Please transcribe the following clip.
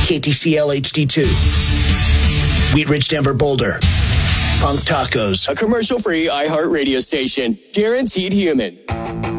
KTCL HD2. Wheat Ridge, Denver, Boulder. Punk Tacos. A commercial-free iHeart radio station. Guaranteed human.